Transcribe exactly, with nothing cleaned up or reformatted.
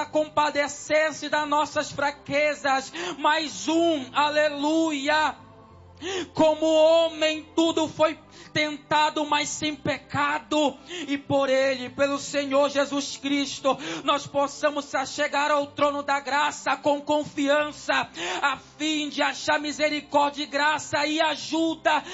para compadecer-se das nossas fraquezas. Mais um, aleluia. Como homem tudo foi tentado, mas sem pecado, e por Ele, pelo Senhor Jesus Cristo, nós possamos chegar ao trono da graça com confiança, a fim de achar misericórdia e graça e ajuda